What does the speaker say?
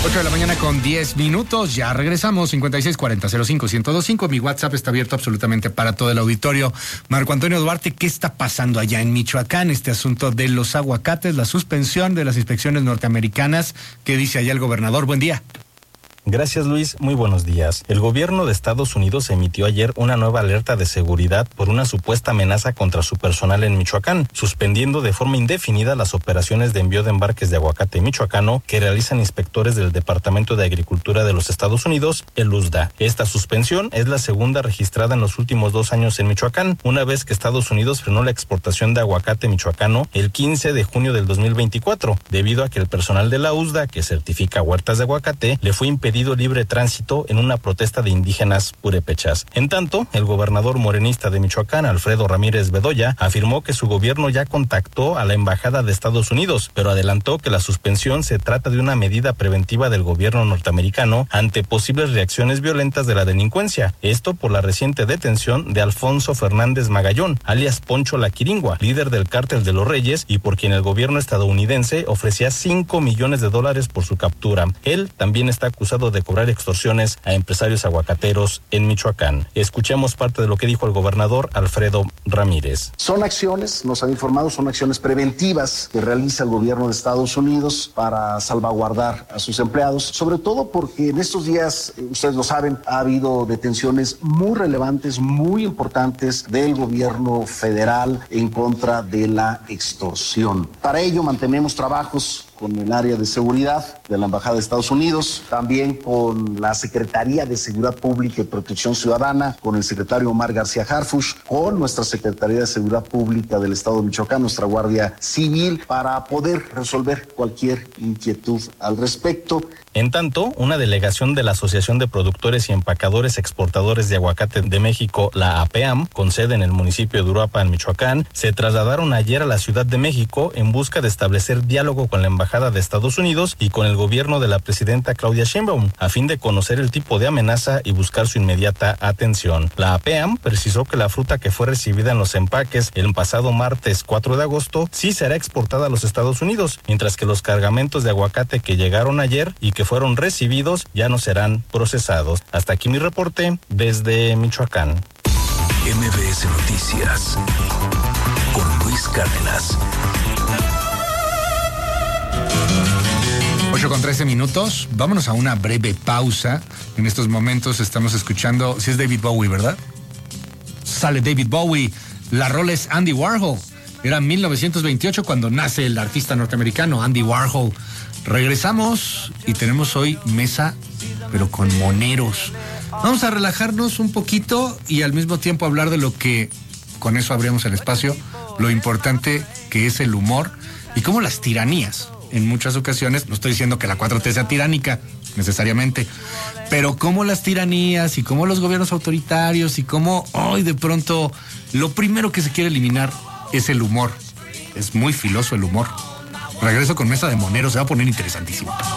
8 de la mañana con 10 minutos, ya regresamos, 5640-05-1025, mi WhatsApp está abierto absolutamente para todo el auditorio. Marco Antonio Duarte, ¿qué está pasando allá en Michoacán? Este asunto de los aguacates, la suspensión de las inspecciones norteamericanas, ¿qué dice allá el gobernador? Buen día. Gracias, Luis. Muy buenos días. El gobierno de Estados Unidos emitió ayer una nueva alerta de seguridad por una supuesta amenaza contra su personal en Michoacán, suspendiendo de forma indefinida las operaciones de envío de embarques de aguacate michoacano que realizan inspectores del Departamento de Agricultura de los Estados Unidos, el USDA. Esta suspensión es la segunda registrada en los últimos 2 años en Michoacán, una vez que Estados Unidos frenó la exportación de aguacate michoacano el 15 de junio del 2024, debido a que el personal de la USDA, que certifica huertas de aguacate, le fue impedido libre tránsito en una protesta de indígenas purépechas. En tanto, el gobernador morenista de Michoacán, Alfredo Ramírez Bedoya, afirmó que su gobierno ya contactó a la embajada de Estados Unidos, pero adelantó que la suspensión se trata de una medida preventiva del gobierno norteamericano ante posibles reacciones violentas de la delincuencia. Esto por la reciente detención de Alfonso Fernández Magallón, alias Poncho la Quiringua, líder del Cártel de los Reyes y por quien el gobierno estadounidense ofrecía $5 millones por su captura. Él también está acusado de cobrar extorsiones a empresarios aguacateros en Michoacán. Escuchemos parte de lo que dijo el gobernador Alfredo Ramírez. Son acciones, nos han informado, son acciones preventivas que realiza el gobierno de Estados Unidos para salvaguardar a sus empleados, sobre todo porque en estos días, ustedes lo saben, ha habido detenciones muy relevantes, muy importantes del gobierno federal en contra de la extorsión. Para ello mantenemos trabajos con el área de seguridad de la Embajada de Estados Unidos, también con la Secretaría de Seguridad Pública y Protección Ciudadana, con el secretario Omar García Harfuch, con nuestra Secretaría de Seguridad Pública del Estado de Michoacán, nuestra Guardia Civil, para poder resolver cualquier inquietud al respecto. En tanto, una delegación de la Asociación de Productores y Empacadores Exportadores de Aguacate de México, la APEAM, con sede en el municipio de Uruapan, Michoacán, se trasladaron ayer a la Ciudad de México en busca de establecer diálogo con la Embajada de Estados Unidos y con el gobierno de la presidenta Claudia Sheinbaum, a fin de conocer el tipo de amenaza y buscar su inmediata atención. La APEAM precisó que la fruta que fue recibida en los empaques el pasado martes 4 de agosto sí será exportada a los Estados Unidos, mientras que los cargamentos de aguacate que llegaron ayer y que fueron recibidos ya no serán procesados. Hasta aquí mi reporte desde Michoacán. MBS Noticias con Luis Cárdenas. 8 con 13 minutos, vámonos a una breve pausa. En estos momentos estamos escuchando, si es David Bowie, ¿verdad? Sale David Bowie, la rola es Andy Warhol. Era 1928 cuando nace el artista norteamericano Andy Warhol. Regresamos y tenemos hoy mesa, pero con moneros. Vamos a relajarnos un poquito y al mismo tiempo hablar de lo que, con eso abrimos el espacio, lo importante que es el humor y cómo las tiranías, en muchas ocasiones, no estoy diciendo que la 4T sea tiránica, necesariamente, pero cómo las tiranías y cómo los gobiernos autoritarios y cómo hoy de pronto lo primero que se quiere eliminar es el humor. Es muy filoso el humor. Regreso con mesa de moneros, se va a poner interesantísimo.